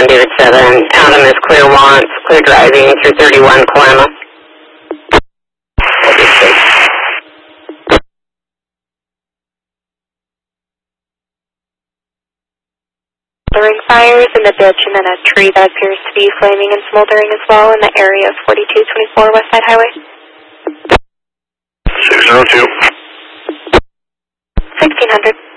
31 David 7. Adam is clear once, clear driving through 31 Kalama. Smoldering fires in the ditch and then a tree that appears to be flaming and smoldering as well in the area of 4224 Westside Highway. 602. 1600.